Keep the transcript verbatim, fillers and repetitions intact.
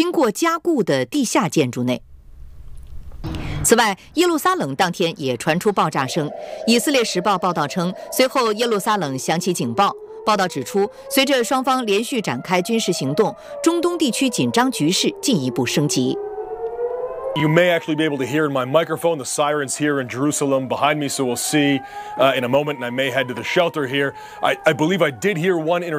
经过加固的地下建筑内。此外，耶路撒冷当天也传出爆炸声。以色列时报报道称，随后耶路撒冷响起警报。报道指出，随着双方连续展开军事行动，中东地区紧张局势进一步升级。 You may actually be able to hear in my microphone the sirens here in Jerusalem behind me, so we'll see uh, in a moment, and I may head to the shelter here. I, I believe I did hear one inter